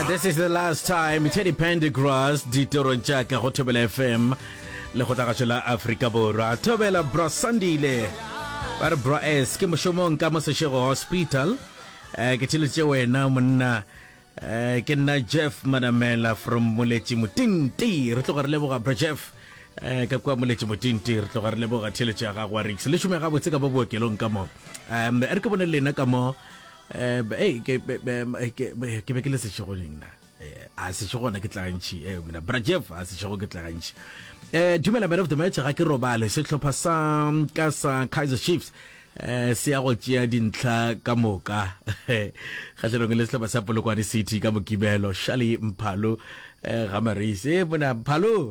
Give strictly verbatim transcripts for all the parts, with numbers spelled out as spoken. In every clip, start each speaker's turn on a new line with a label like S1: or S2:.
S1: This is the last time Teddy Pendergrass ditoro tša ka go Thobela F M le go tla la Africa Borwa. Thobela bro Sandile ba re bro S ke mošomong ka Mosešego Hospital. eh ke tšheletse wena monna eh ke nna Jeff Madamela from Moletši Motinti. Re tlo re leboga bro Jeff eh ka kwa Moletši Motinti. Re tlo re leboga tšhelete ya ga gwa Rix le šome ga botse ka bo bookelong ka mo. um e re ke bone lena ka mo. eh hey ke ke ke be ke le se tšhogoleng na eh a se tšhogona ke tlantši eh mina bra Jeff a se tšhogo ke tlantši. eh dumela man of the match ga ke robale se tlhopha sa ka sa Kaizer Chiefs eh se ya go tšea dintlha ka moka ga tlelong le setlhopha sa Polokwane City ka Mokibelo Shali Mphalo eh ga Marise bona Mphalo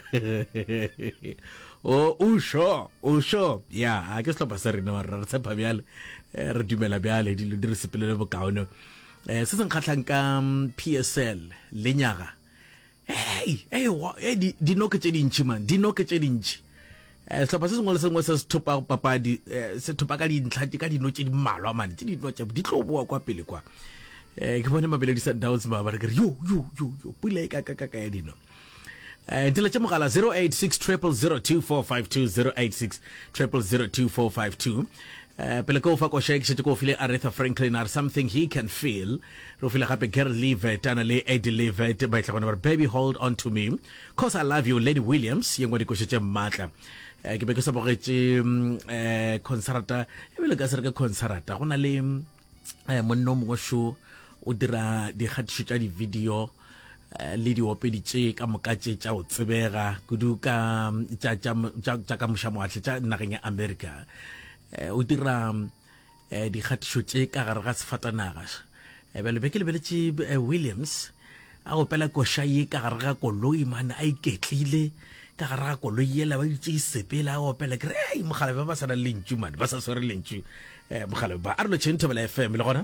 S1: o usho usho ya a ke setlhopha sa rena wa re tshepa bjale re dumela bjale di le sepelele bokaone eh se seng khatlang ka P S L le nyaga hey hey di di no ke tše dintši man di no ke tše dintši eh setlhopha se sengwe le sengwe se se thopa papadi se thopa ka dintlha ka dino tše di mmalwa man tše di no tše di tlo boa kwa pele kwa eh ke bone Mamelodi Sundowns ba ba re yo yo yo yo pula ka ka ka ka ya dino. Eh dile tša mogala zero eight six zero zero two four five two zero eight six zero zero two four five two. Uh, pele ko fa ko shake se ko file Aretha Franklin are something he can feel ro file gape girl leave it ana le Eddie leave it ba tla gona baby hold on to me cause I love you Lady Williams yengwe di ko shetse matla eh ke be ke sa bogetse eh concerta e bile ka se re ke concerta gona le eh monno mo show o dira di khatisho tša di video le di opeditše ka mokatše tša o tsebega kudu ka tša tša tša ka mošamawatle tša nageng ya America. o dira di khatisho tše ka gare ga sefatanaga e be le be ke le beletše Williams a go pela koša ye ka gare ga koloi man a iketlile ka gare ga koloi yela ba ditše isepela a go pela ke re ei mogale ba ba sa na lentšu man ba sa swere lentšu eh mogale ba a re lo tšeng Thobela F M le gona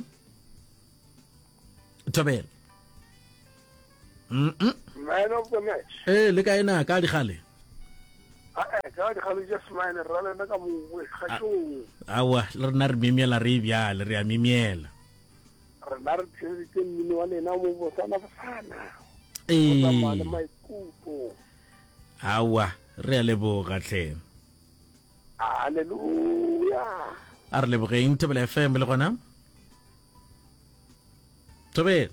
S1: Thobela mm
S2: man of the match
S1: eh le ka ena ka di gale
S2: eh ka di gale just mine rala na ka mo ga tšo
S1: awa le rena re mimiela re bja le re a mimiela
S2: re na re tšheditše mmino wa lena mo botsana bofana
S1: eh
S2: ba le maikupo
S1: awa re a leboga hle
S2: haleluya
S1: a re lebogeng Thobela F M le gona Thobela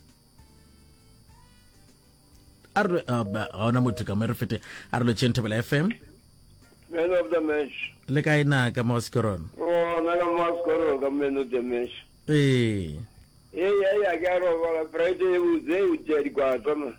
S1: a re ona motho ka mere fete a re lo tšeng Thobela F M
S2: man of the match
S1: le ka ena ka Moscoron
S2: oh na ka Moscoron ka man of the match
S1: eh
S2: eh ya ya ga ro ba Friday u ze u je di kwa tama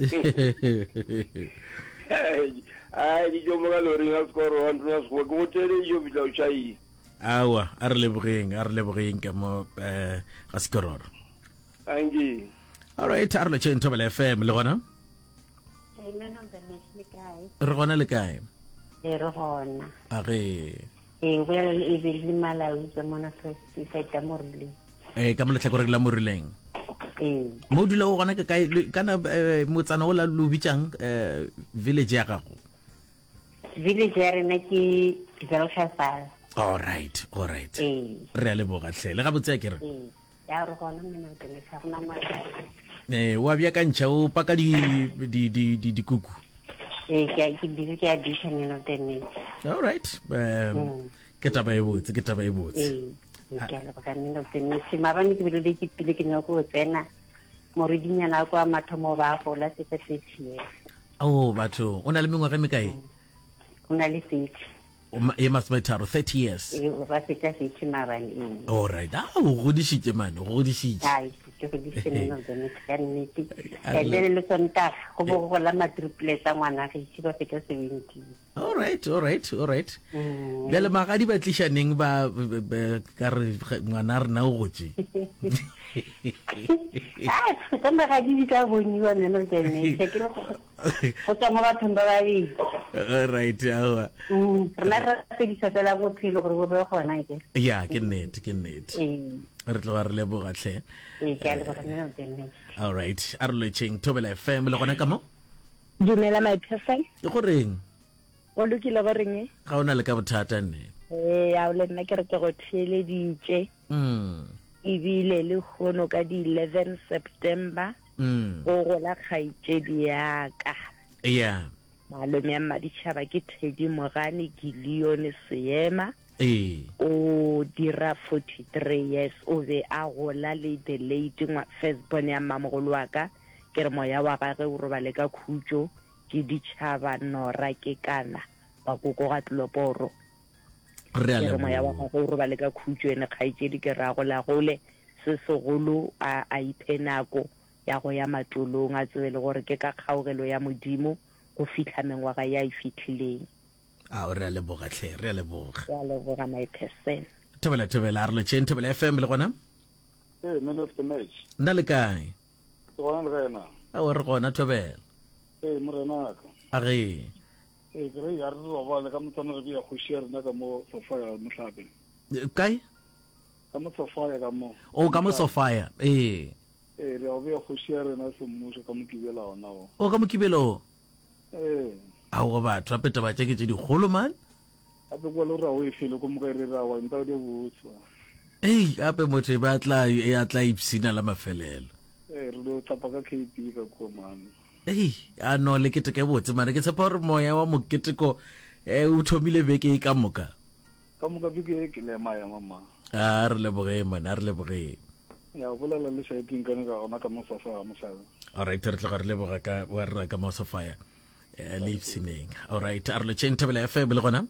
S2: ai di jo mo ga lo ringa skoro on tuna sko go tere yo bi lo chai
S1: awa a re lebogeng a re lebogeng ka mo eh ga Skororo
S2: angi
S1: all right a re lo tšeng Thobela F M le gona
S3: man of the match le kae
S1: re gona le kae
S3: e re gona
S1: a re
S3: e go ya le e le malawi tsa mona first se ta morle
S1: eh ka mo le tlhakore la morileng
S3: eh
S1: mo dula o gona ka kae kana motsana o la lo bitsang eh village ya gago
S3: village ya rena ke Zelshafal
S1: all right all right
S3: eh
S1: re a leboga hle le ga botse ke re
S3: eh ya re gona mena ke le sa gona mara
S1: eh wa bia ka ntšha o paka di di di di dikuku
S3: eh ke ke di ke a di tshwanela tene
S1: all right um ke taba e botse ke taba e botse
S3: eh ke le baka nna tene se mabane ke bile ke pile ke nya go tsena moridinyana kwa mathomo ba go la se se tshie
S1: oh batho o na le mengwaga me kae
S3: una le six
S1: e must be thirty years
S3: e ba se tsa se tshimabane eh
S1: all right ah o godishitse man o godishitse
S3: ai ke go di sene no dene ka nnete ka le le sonta go bo go la matriplets a ngwana ga itse ba feta seventy
S1: all right all right all right bele magadi ba tlishaneng ba ka re ngwana re na o gotse
S3: ah ka magadi di ka boniwa neno dene ke ke go tsa mo bathong ba ba di
S1: all right awa
S3: mm rena ra se di sa tla go philo gore go be gona ke
S1: ya ke nnete ke nnete
S3: eh
S1: re tlo re leboga hle
S3: e ke le gore neno dene
S1: all right a re le tšeng Thobela F M le gona ka mo
S4: dumela my person
S1: ke goreng
S4: o lokile goreng
S1: ga ona le ka bothata nne
S4: eh ya o le nna ke re ke go theleditše
S1: mm
S4: ebile le kgono ka di eleven September
S1: mm
S4: go gola kgaitsedi yaka
S1: yeah
S4: malome ya maditšhaba ke Teddy Mogane Gileon Seema
S1: eh
S4: o dira forty-three years o be a gola le the late first born ya mmamogolo wa ka ke re moya wa gage o robale ka khutso ke ditšhaba Nora ke kana ba koko ga Tloporo
S1: re a
S4: ke re moya wa
S1: leboga
S4: gage o robale ka khutso ene kgaitsedi ke ra go la gole se segolo a a iphenako ya go ya matolong a tsebe le gore ke ka kgaogelo ya modimo go fitlha mengwaga ya e fitlhileng
S1: a re a leboga tle re a leboga
S4: ya leboga my person
S1: thobela thobela re le chen thobela F M le gona
S5: eh man of the match
S1: nna le kae
S5: ke gona le rena
S1: a o re gona thobela
S5: eh morena ka
S1: a re
S5: eh ke re ya re ba le ka motsana re ya go share na ka mo sofa ya mohlape
S1: kae
S5: ka mo sofa ya ka mo
S1: o ka mo sofaya eh
S5: eh re ya go share na se mmuso ka mo kibela ona o
S1: o ka mo kibelo
S5: eh
S1: a go batho a peta ba tse ke tse digolo man
S5: a be go le ra o e fele go mo ka re ra wa nta de botsa
S1: ei ape motho ba tla e atla ipsina la mafelelo
S5: eh re do tapa ka K P ka ko man
S1: ei a no le ke teke botse mane ke tshepa gore moya wa moketeko e o thomile beke e ka moka
S5: ka mo ka bige ke le maya mama
S1: a re le boge man a re le boge
S5: ya bolela le shaping ka ka ona ka mo sofa mo sa
S1: all right re tla re le boga ka wa re ka mo sofaya eh leave sineng all right a re le chen thobela F M le gona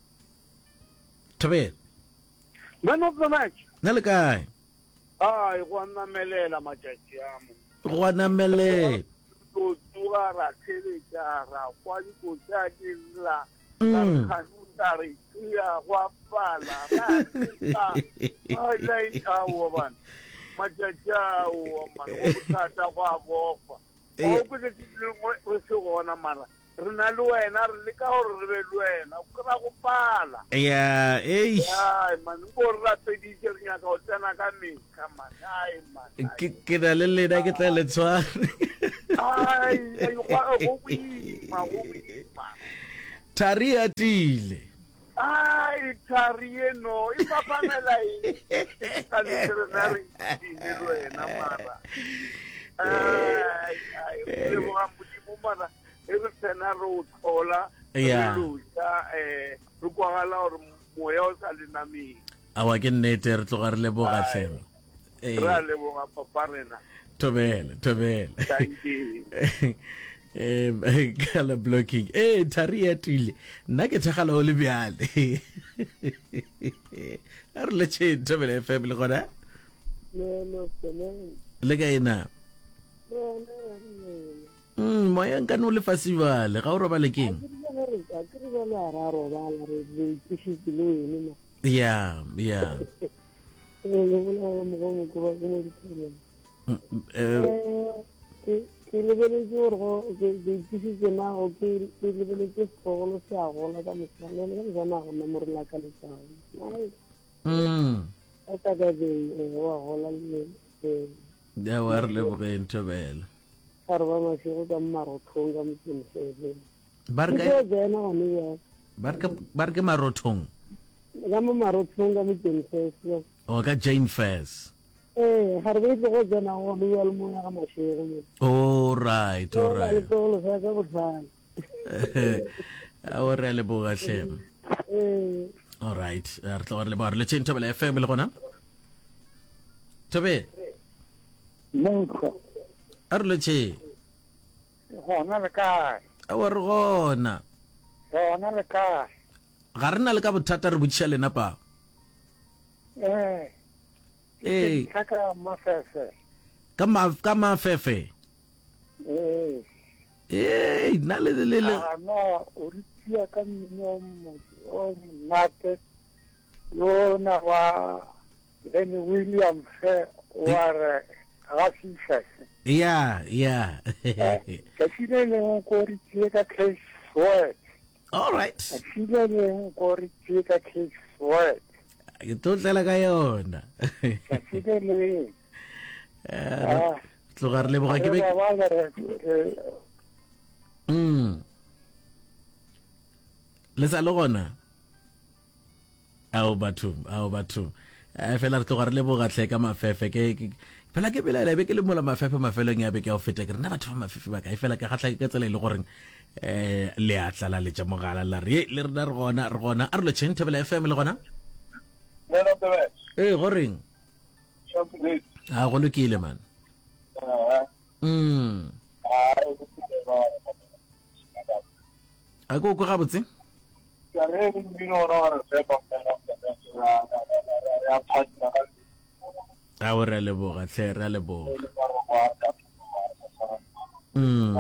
S1: thobela
S2: man of the match
S1: na le kae
S2: ai go nna melela matšatši a mo
S1: go namele
S2: go tuga ra tšheletša ra kwa dikotsi a direla
S1: Mm.
S2: kanutare ya go pala ra ai ai awo ban matšatši ao man go thata go a bofa o go ke dingwe o se gona mara re na le wena re le ka gore re be le wena o kra go pala
S1: ya ei
S2: ai man go rateditše re nyaka go tsena ka meka man ai man
S1: ke ke na le lena ke tla le tshware
S2: ai ai go go boima go boima
S1: thari a tile
S2: ai thari eno e papamela eng ka le re re di wena mara ai ai le mo mo mara e re tsena ro thola
S1: Ya.
S2: eh re kwagala gore moya o sa le nameng
S1: a wa ke nnete re tloga re le boga tlheng
S2: re a leboga papa rena
S1: thobela thobela
S2: thank you
S1: em kala blocking eh thari a tile nna ke thagala o le bjale a re le chen thobela F M le gona le ka ena Mm, moya nka no le fasibale ga o roba le keng ya ya Mm, eh,
S6: ke lebeletse gore ke itisitse nago ke lebeletse segolo se a gola ka mosanele ka mosana go nna mo re laka letšao
S1: mm
S6: a ka ka be wa gola le
S1: ya wa re le bogeng thobela
S6: ga re ba masego ka mmarothong ka motsensele
S1: ba re
S6: ke
S1: ka
S6: tsena gone ya
S1: ba re ka ba re ke marothong
S6: ka mo marothong ka motsensele
S1: o ka Jane Fairs
S6: eh ga re ba itse go tsena gone ya le mo ya ga masego mo
S1: all right all
S6: le
S1: right
S6: tlo sa ka botlhale
S1: a o re le boga tlhem
S6: eh
S1: all right re tlo re le ba re le chen thobela F M le gona tobe
S5: monka
S1: a re le che
S5: gona le kae
S1: a wa re gona
S5: gona le kae
S1: ga re na le ka bothata re botšiša lena pa
S5: eh
S1: eh
S5: ka mafefe
S1: ka ma ka mafefe
S5: eh
S1: eh na le le le
S5: ah no o ritia ka mmino mo o nate yo na wa Lenny Williams he wa re ga fisa
S1: ya ya
S5: ka tsile le go ritia ka case word
S1: all right
S5: ka tsile le go ritia ka case word
S1: ke totlela ka yona
S5: ka tsile le
S1: eh tloga re le boga ke be mm le sa le gona ao batho ao batho eh fela re tlo re le bogatle ka mafefe ke fela ke bela be ke le mola mafefe mafelong ya be ke a feta ke rena batho ba mafefe ba ka fela ke gatla ke tsela ile gore eh le atla la le tsamogala la re le rena re gona re gona a re lo tshente bela F M le gona
S2: le no tebe
S1: eh goreng
S2: something
S1: a go lokile man
S2: ah
S1: mm a go go gabotse
S2: ya re ni no no re se pa ya phata
S1: a o re le boga tle re le boga mm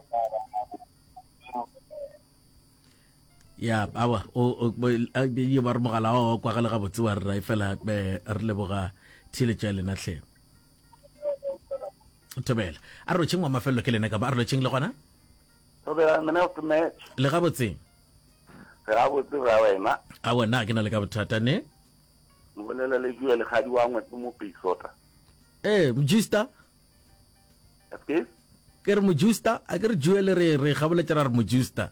S1: ya awa o o ye ba re mogala o kwa gale gabotse wa re fela be re le boga thile tša lena tle tobela a re tšengwa mafelo ke lena ka ba a re tšeng le gona
S2: tobela mena o me
S1: le gabotse
S2: ga botse ra wena
S1: a wena ke na le ka bothata ne
S2: mbolela le jua le gadi wa ngwe mo pisota
S1: eh mjusta
S2: okay
S1: ke re mjusta a ke re juele re re gabole tša re mjusta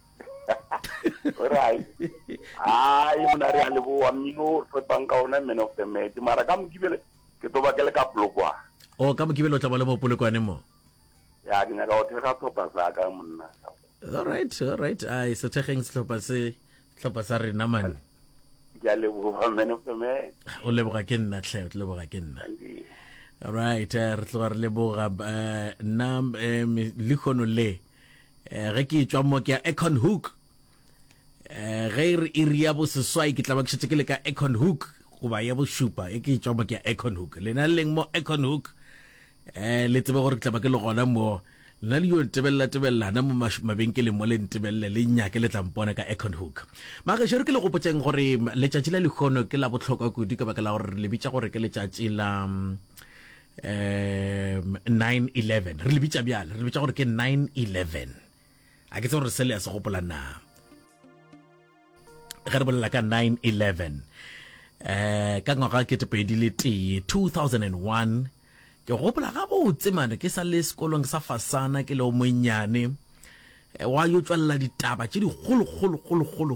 S2: right ai mona re le bo amino re banka ona men of the match mara ka mokibele ke toba ke le ka blokwa
S1: o ka mokibele o tla ba le mo polokwane mo
S2: ya ke nyaka o thega thopa sa ka monna
S1: all right all right ai so thegeng slopa se slopa sa rena man
S2: ya le bo men of the match
S1: o le boga ke nna tle o le boga ke nna all right re tlo re le boga nam le khono le ge ke tswa mo ke Econ Hook eh ge e ria bo seswai ke tla ba ke tshetse ke le ka Econ Hook go ba ya bo shupa e ke tswa mo ke Econ Hook le na leng mo Econ Hook eh le tsebe gore ke tla ba ke le gona mo le le yo tebella tebella na mo mabenkeleng mo le ntebelle le nya ke le tlampona ka Econ Hook ma ga shero ke le go potseng gore le tšatši la le khono ke la botlhokwa kudi ka ba ke la gore le bitsa gore ke le tšatši la eh nine eleven re le bitsa bjale re bitsa gore ke nine eleven a ke tse gore se le ya se gopola na ge re bolela ka nine eleven eh ka ngwaga ke tepedi le tee two thousand one ke gopola ga botse mane ke sa le sekolong sa Fasana ke le o monnyane wa yo tswalla ditaba tše di golo golo golo golo